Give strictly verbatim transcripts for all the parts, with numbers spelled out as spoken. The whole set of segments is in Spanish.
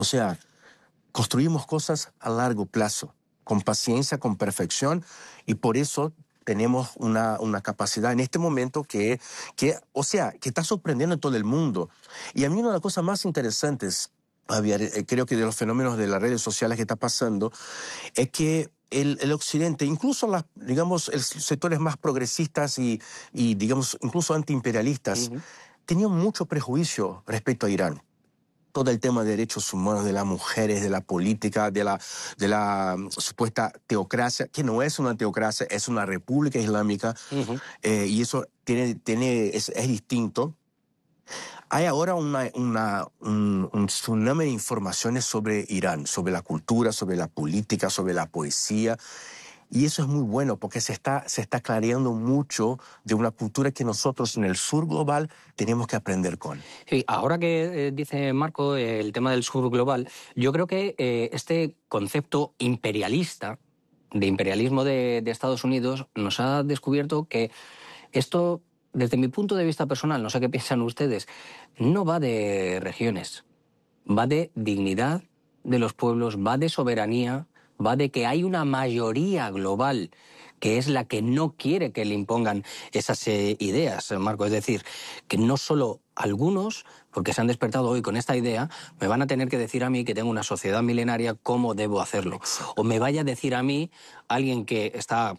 O sea, construimos cosas a largo plazo, con paciencia, con perfección, y por eso tenemos una, una capacidad en este momento que, que, o sea, que está sorprendiendo a todo el mundo. Y a mí una de las cosas más interesantes, Javier, eh, creo que de los fenómenos de las redes sociales que está pasando, es que el, el Occidente, incluso las, digamos, los sectores más progresistas y, y digamos, incluso antiimperialistas, Uh-huh. tenían mucho prejuicio respecto a Irán. Todo el tema de derechos humanos, de las mujeres, de la política, de la, de la um, supuesta teocracia, que no es una teocracia, es una república islámica, Uh-huh. eh, y eso tiene, tiene, es, es distinto. Hay ahora una, una, un, un tsunami de informaciones sobre Irán, sobre la cultura, sobre la política, sobre la poesía. Y eso es muy bueno porque se está, se está clareando mucho de una cultura que nosotros en el sur global tenemos que aprender con. Sí, ahora que eh, dice Marco eh, el tema del sur global, yo creo que eh, este concepto imperialista, de imperialismo de, de Estados Unidos, nos ha descubierto que esto, desde mi punto de vista personal, no sé qué piensan ustedes, no va de regiones, va de dignidad de los pueblos, va de soberanía, va de que hay una mayoría global que es la que no quiere que le impongan esas eh, ideas, Marco. Es decir, que no solo algunos, porque se han despertado hoy con esta idea, me van a tener que decir a mí que tengo una sociedad milenaria cómo debo hacerlo. O me vaya a decir a mí alguien que está...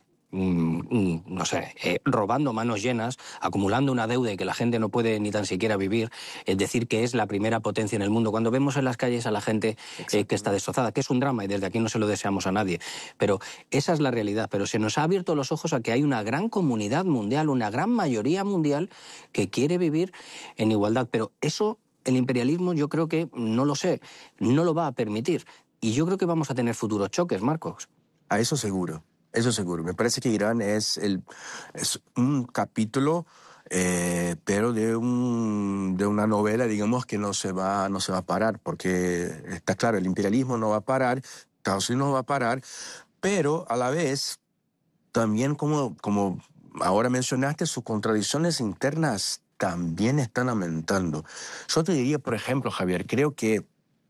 no sé, eh, robando manos llenas, acumulando una deuda y que la gente no puede ni tan siquiera vivir, es decir, que es la primera potencia en el mundo. Cuando vemos en las calles a la gente eh, que está destrozada, que es un drama y desde aquí no se lo deseamos a nadie, pero esa es la realidad. Pero se nos ha abierto los ojos a que hay una gran comunidad mundial, una gran mayoría mundial que quiere vivir en igualdad. Pero eso, el imperialismo, yo creo que, no lo sé, no lo va a permitir. Y yo creo que vamos a tener futuros choques, Marcos. A eso seguro. Eso seguro. Me parece que Irán es, el, es un capítulo, eh, pero de, un, de una novela, digamos, que no se, va, no se va a parar, porque está claro, el imperialismo no va a parar, Estados Unidos no va a parar, pero a la vez, también como, como ahora mencionaste, sus contradicciones internas también están aumentando. Yo te diría, por ejemplo, Javier, creo que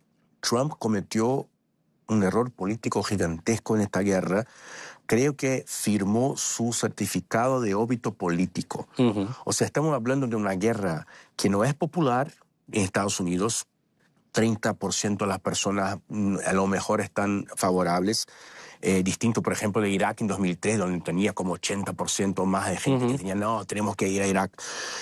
Trump cometió un error político gigantesco en esta guerra. Creo que firmó su certificado de óbito político. Uh-huh. O sea, estamos hablando de una guerra que no es popular en Estados Unidos. treinta por ciento de las personas a lo mejor están favorables. Eh, distinto, por ejemplo, de Irak en dos mil tres, donde tenía como ochenta por ciento más de gente uh-huh. que decía, no, tenemos que ir a Irak.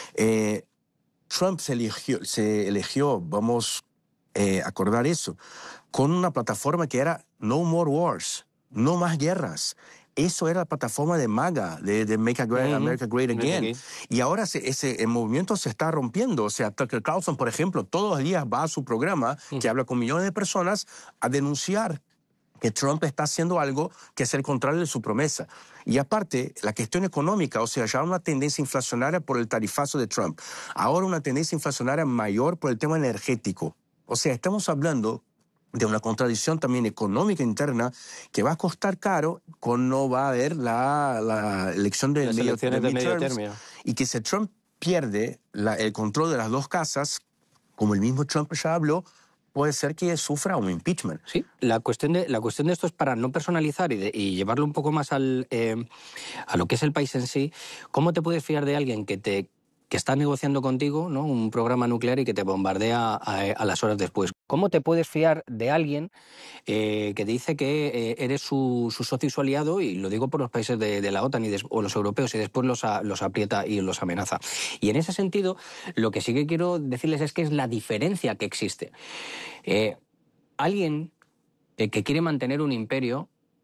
Eh, Trump se eligió, se eligió vamos a eh, acordar eso, con una plataforma que era No More Wars, no más guerras. Eso era la plataforma de MAGA, de, de Make Uh-huh. America Great Again. Okay. Y ahora se, ese el movimiento se está rompiendo. O sea, Tucker Carlson, por ejemplo, todos los días va a su programa, uh-huh. que habla con millones de personas, a denunciar que Trump está haciendo algo que es el contrario de su promesa. Y aparte, la cuestión económica, o sea, ya una tendencia inflacionaria por el tarifazo de Trump. Ahora una tendencia inflacionaria mayor por el tema energético. O sea, estamos hablando de una contradicción también económica interna que va a costar caro cuando no va a haber la, la elección de, las medio, elecciones de, de medio término. Y que si Trump pierde la, el control de las dos casas, como el mismo Trump ya habló, puede ser que sufra un impeachment. Sí, la cuestión de, la cuestión de esto es para no personalizar y, de, y llevarlo un poco más al, eh, a lo que es el país en sí. ¿Cómo te puedes fiar de alguien que te que está negociando contigo, ¿no?, un programa nuclear y que te bombardea a, a las horas después? ¿Cómo te puedes fiar de alguien eh, que te dice que eh, eres su, su socio y su aliado, y lo digo por los países de, de la OTAN y des, o los europeos, y después los, a, los aprieta y los amenaza? Y en ese sentido, lo que sí que quiero decirles es que es la diferencia que existe. Eh, alguien eh, que quiere mantener un imperio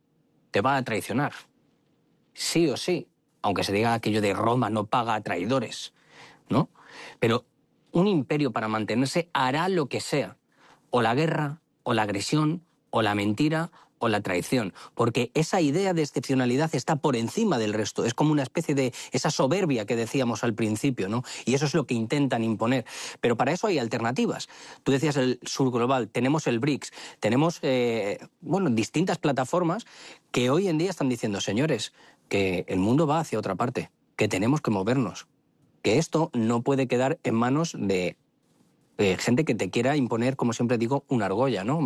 te va a traicionar, sí o sí, aunque se diga aquello de Roma no paga a traidores, ¿no? Pero un imperio, para mantenerse, hará lo que sea, o la guerra, o la agresión, o la mentira, o la traición, porque esa idea de excepcionalidad está por encima del resto. Es como una especie de esa soberbia que decíamos al principio, ¿no? Y eso es lo que intentan imponer. Pero para eso hay alternativas. Tú decías el sur global, tenemos el BRICS, tenemos eh, bueno, distintas plataformas que hoy en día están diciendo, señores, que el mundo va hacia otra parte, que tenemos que movernos, que esto no puede quedar en manos de Eh, gente que te quiera imponer, como siempre digo, una argolla, ¿no?